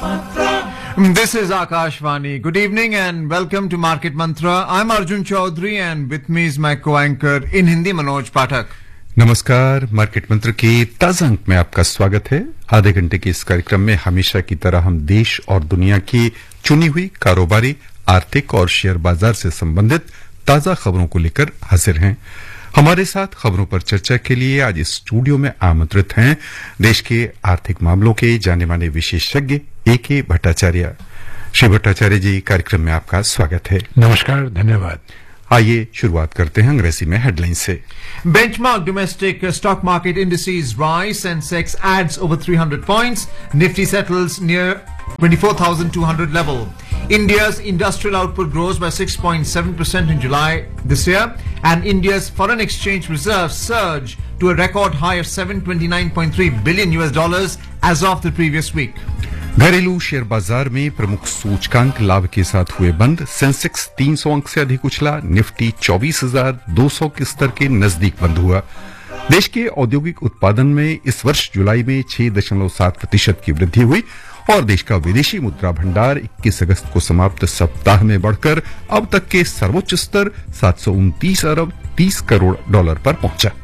This is Akashvani. Good evening and welcome to Market Mantra. I'm Arjun Chaudhary and with me is my co-anchor in Hindi Manoj Pathak. नमस्कार, market मंत्र के ताजा अंक में आपका स्वागत है। आधे घंटे के इस कार्यक्रम में हमेशा की तरह हम देश और दुनिया की चुनी हुई कारोबारी, आर्थिक और शेयर बाजार से संबंधित ताजा खबरों को लेकर हाजिर हैं। हमारे साथ खबरों पर चर्चा के लिए आज इस स्टूडियो में आमंत्रित हैं देश के आर्थिक मामलों के जाने माने विशेषज्ञ A.K. भट्टाचार्य। श्री भट्टाचार्य जी, कार्यक्रम में आपका स्वागत है। नमस्कार, धन्यवाद। आइए शुरुआत करते हैं अंग्रेजी में हेडलाइन से। Benchmark domestic stock market indices rise, Sensex adds over 300 points, Nifty settles near 24,200 level. India's industrial output grows by 6.7% in July this year, and India's foreign exchange reserves surge to a record high of $729.3 billion as of the previous week. घरेलू share बाजार में प्रमुख सूचकांक लाभ के साथ हुए बंद। सेंसेक्स 300 अंक से अधिक उछला, निफ्टी 24,200 के स्तर के नजदीक बंद हुआ। देश के औद्योगिक उत्पादन में इस वर्ष जुलाई में 6.7% की वृद्धि हुई और देश का विदेशी मुद्रा भंडार 21 अगस्त को समाप्त सप्ताह में बढ़कर अब तक के सर्वोच्च स्तर $729 अरब 30 करोड़ पर पहुंचा।